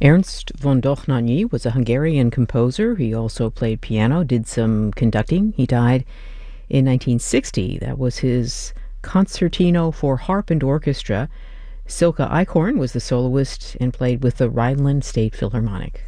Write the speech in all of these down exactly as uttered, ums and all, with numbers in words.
Ernst von Dohnányi was a Hungarian composer. He also played piano, did some conducting. He died in nineteen sixty. That was his Concertino for Harp and Orchestra. Silke Eichhorn was the soloist and played with the Rhineland State Philharmonic.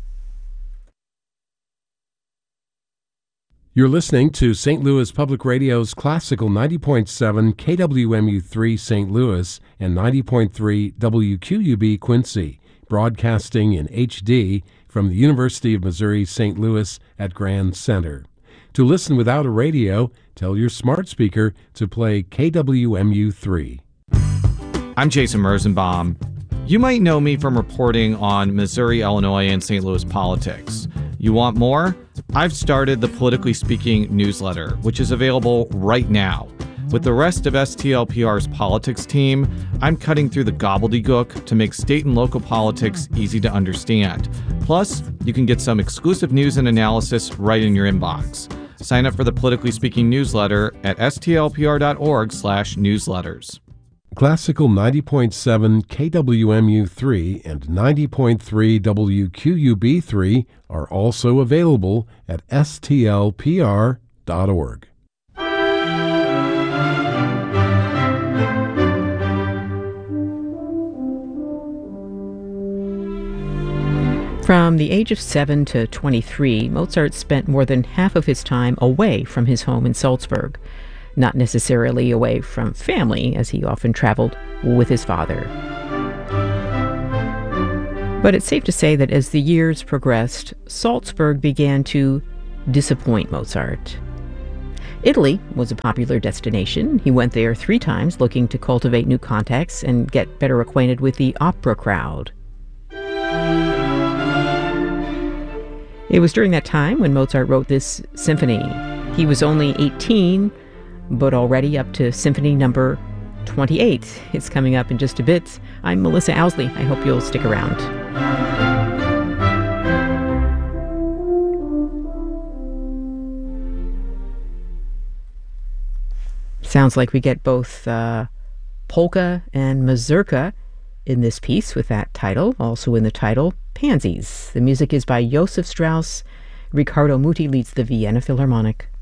You're listening to Saint Louis Public Radio's Classical ninety point seven K W M U three Saint Louis and ninety point three W Q U B Quincy, broadcasting in H D from the University of Missouri Saint Louis at Grand Center. To listen without a radio, tell your smart speaker to play K W M U three. I'm Jason Rosenbaum. You might know me from reporting on Missouri, Illinois, and Saint Louis politics. You want more? I've started the Politically Speaking newsletter, which is available right now. With the rest of S T L P R's politics team, I'm cutting through the gobbledygook to make state and local politics easy to understand. Plus, you can get some exclusive news and analysis right in your inbox. Sign up for the Politically Speaking newsletter at stlpr.org slash newsletters. Classical ninety point seven K W M U three and ninety point three W Q U B three are also available at S T L P R dot org. From the age of seven to twenty-three, Mozart spent more than half of his time away from his home in Salzburg. Not necessarily away from family, as he often traveled with his father. But it's safe to say that as the years progressed, Salzburg began to disappoint Mozart. Italy was a popular destination. He went there three times looking to cultivate new contacts and get better acquainted with the opera crowd. It was during that time when Mozart wrote this symphony. He was only eighteen, but already up to Symphony number twenty-eight. It's coming up in just a bit. I'm Melissa Owsley. I hope you'll stick around. Sounds like we get both uh, polka and mazurka in this piece with that title. Also in the title, Pansies. The music is by Joseph Strauss. Riccardo Muti leads the Vienna Philharmonic.